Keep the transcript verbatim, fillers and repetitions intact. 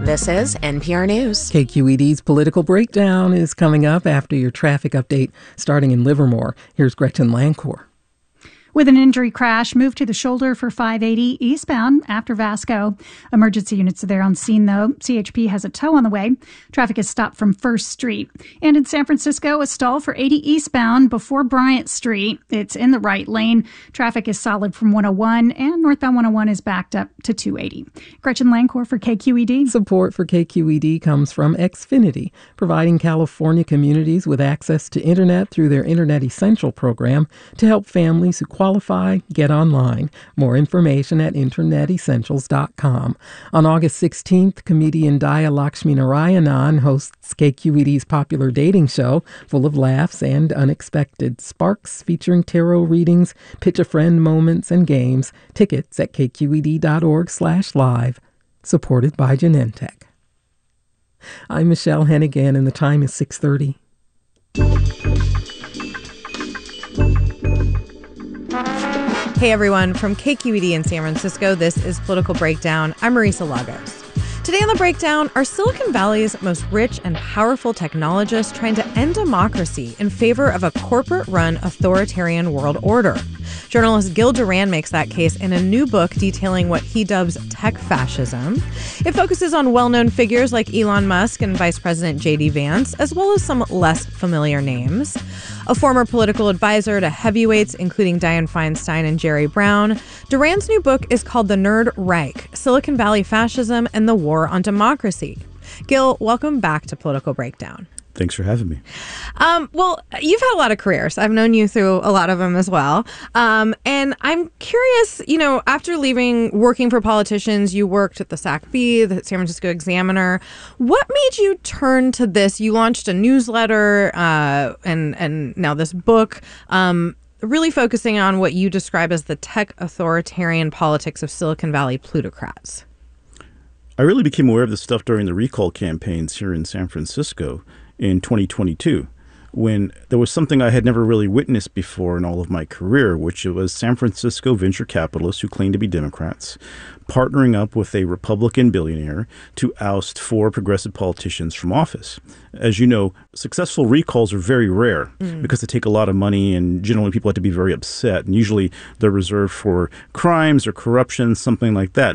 This is N P R News. K Q E D's Political Breakdown is coming up after your traffic update starting in Livermore. Here's Gretchen Lancourt. With an injury crash, moved to the shoulder for five eighty eastbound after Vasco. Emergency units are there on scene, though. C H P has a tow on the way. Traffic is stopped from First Street. And in San Francisco, a stall for eighty eastbound before Bryant Street. It's in the right lane. Traffic is solid from one oh one, and northbound one oh one is backed up to two eighty. Gretchen Lancourt for K Q E D. Support for K Q E D comes from Xfinity, providing California communities with access to Internet through their Internet Essential program to help families who qualify get online. More information at internet essentials dot com. On August sixteenth, comedian Daya Lakshminarayanan hosts K Q E D's popular dating show full of laughs and unexpected sparks featuring tarot readings, pitch a friend moments, and games. Tickets at k q e d dot org slash live. Supported by Genentech. I'm Michelle Hennigan, and the time is six thirty. Hey everyone, from K Q E D in San Francisco, this is Political Breakdown. I'm Marisa Lagos. Today on The Breakdown, are Silicon Valley's most rich and powerful technologists trying to end democracy in favor of a corporate-run authoritarian world order? Journalist Gil Duran makes that case in a new book detailing what he dubs tech fascism. It focuses on well-known figures like Elon Musk and Vice President J D Vance, as well as some less familiar names. A former political advisor to heavyweights, including Dianne Feinstein and Jerry Brown, Duran's new book is called The Nerd Reich: Silicon Valley Fascism and the War on Democracy. Gil, welcome back to Political Breakdown. Thanks for having me. Um, well, you've had a lot of careers. I've known you through a lot of them as well. Um, and I'm curious, you know, after leaving working for politicians, you worked at the S A C B, the San Francisco Examiner. What made you turn to this? You launched a newsletter uh, and, and now this book, um, really focusing on what you describe as the tech authoritarian politics of Silicon Valley plutocrats. I really became aware of this stuff during the recall campaigns here in San Francisco in twenty twenty-two, when there was something I had never really witnessed before in all of my career, which was San Francisco venture capitalists who claimed to be Democrats partnering up with a Republican billionaire to oust four progressive politicians from office. As you know, successful recalls are very rare mm. because they take a lot of money, and generally people have to be very upset. And usually they're reserved for crimes or corruption, something like that.